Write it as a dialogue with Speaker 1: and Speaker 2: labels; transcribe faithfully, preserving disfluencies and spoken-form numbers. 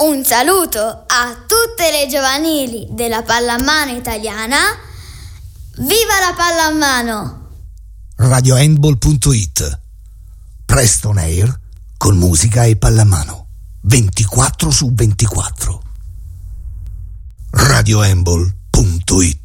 Speaker 1: Un saluto a tutte le giovanili della pallamano italiana. Viva la pallamano!
Speaker 2: radio handball punto it. Presto on air con musica e pallamano ventiquattro su ventiquattro. radio handball punto it.